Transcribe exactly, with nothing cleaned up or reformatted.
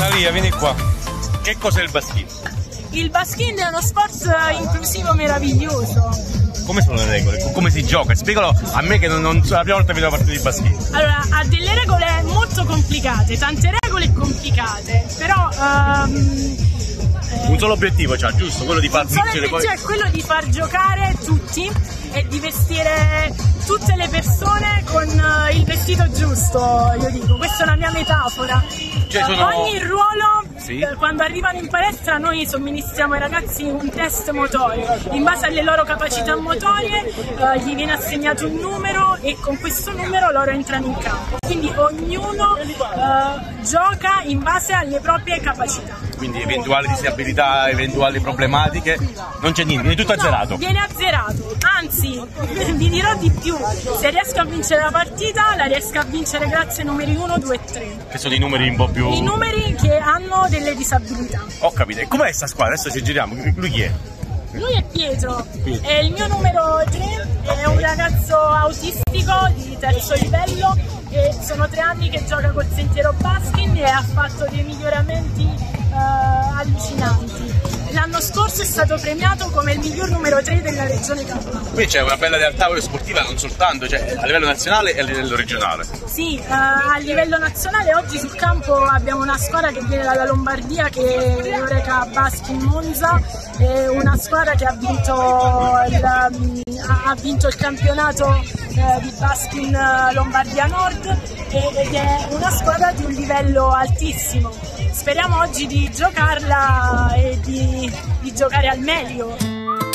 Rosalia, vieni qua. Che cos'è il baskin? Il baskin è uno sport inclusivo meraviglioso. Come sono le regole? Come si gioca? Spiegalo a me che non, non sono la prima volta che vedo una partita di baskin. Allora, ha delle regole molto complicate, tante regole complicate, però... Um, un solo obiettivo c'ha, giusto? Quello di far vincere poi. È quello di far giocare tutti e di vestire tutte le persone con il vestito giusto, io dico, questa è una mia metafora. Cioè, sono... Ogni ruolo, sì. Quando arrivano in palestra noi somministriamo ai ragazzi un test motorio, in base alle loro capacità motorie eh, gli viene assegnato un numero e con questo numero loro entrano in campo, quindi ognuno eh, gioca in base alle proprie capacità. Quindi eventuali disabilità, eventuali problematiche, non c'è niente, viene tutto azzerato. No, viene azzerato, anzi vi dirò di più, se riesco a vincere la partita la riesco a vincere grazie ai numeri uno, due e tre. Che sono i numeri un po' più... I numeri che hanno delle disabilità. Ho capito, e com'è sta squadra? Adesso ci giriamo, lui chi è? Lui è Pietro, Pietro. È il mio numero tre, è un ragazzo autistico di terzo livello e sono tre anni che gioca col Sentiero Baskin e ha fatto dei miglioramenti Uh, allucinanti. L'anno scorso è stato premiato come il miglior numero tre della regione Campania. Qui c'è una bella realtà sportiva non soltanto, cioè a livello nazionale e a livello regionale. Sì, uh, a livello nazionale oggi sul campo abbiamo una squadra che viene dalla Lombardia che è Eureka Baskin Monza, è una squadra che ha vinto il, ha vinto il campionato uh, di Baskin Lombardia Nord ed è una squadra di un livello altissimo. Speriamo oggi di giocarla e di, di giocare al meglio.